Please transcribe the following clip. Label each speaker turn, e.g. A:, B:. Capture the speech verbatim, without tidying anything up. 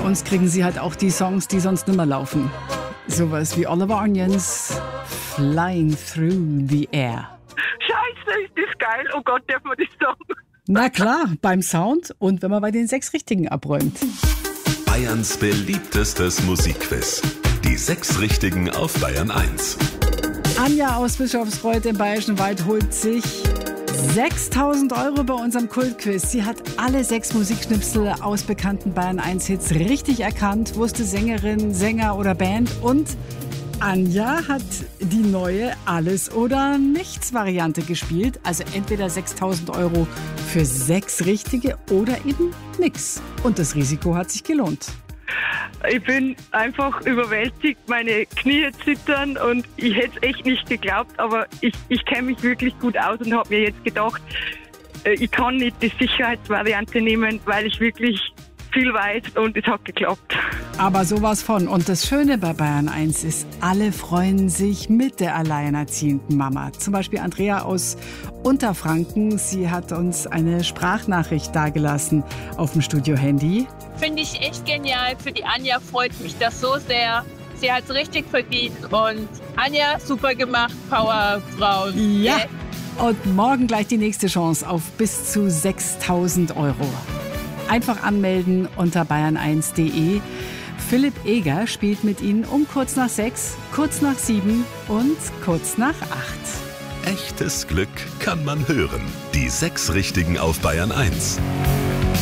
A: uns kriegen sie halt auch die Songs, die sonst nimmer laufen. Sowas wie Oliver Onions Flying Through the Air.
B: Scheiße, ist das geil. Oh Gott, darf man das sagen?
A: Na klar, beim Sound und wenn man bei den sechs Richtigen abräumt.
C: Bayerns beliebtestes Musikquiz. Die sechs Richtigen auf Bayern eins.
A: Anja aus Bischofsreuth im Bayerischen Wald holt sich sechstausend Euro bei unserem Kultquiz. Sie hat alle sechs Musikschnipsel aus bekannten Bayern eins Hits richtig erkannt, wusste Sängerin, Sänger oder Band und Anja hat die neue Alles- oder Nichts-Variante gespielt. Also entweder sechstausend Euro für sechs Richtige oder eben nix. Und das Risiko hat sich gelohnt.
B: Ich bin einfach überwältigt, meine Knie zittern und ich hätte es echt nicht geglaubt, aber ich, ich kenne mich wirklich gut aus und habe mir jetzt gedacht, ich kann nicht die Sicherheitsvariante nehmen, weil ich wirklich viel weiß und es hat geklappt.
A: Aber sowas von. Und das Schöne bei Bayern eins ist, alle freuen sich mit der alleinerziehenden Mama. Zum Beispiel Andrea aus Unterfranken. Sie hat uns eine Sprachnachricht dagelassen auf dem Studio-Handy.
D: Finde ich echt genial. Für die Anja freut mich das so sehr. Sie hat es richtig verdient. Und Anja, super gemacht, Powerfrau.
A: Ja. Und morgen gleich die nächste Chance auf bis zu sechstausend Euro. Einfach anmelden unter bayern eins punkt de. Philipp Eger spielt mit Ihnen um kurz nach sechs, kurz nach sieben und kurz nach acht.
C: Echtes Glück kann man hören. Die sechs Richtigen auf Bayern eins.